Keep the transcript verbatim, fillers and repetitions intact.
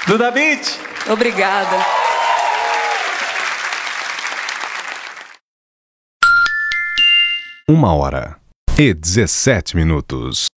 Duda Beat. Obrigada. Uma hora e dezessete minutos.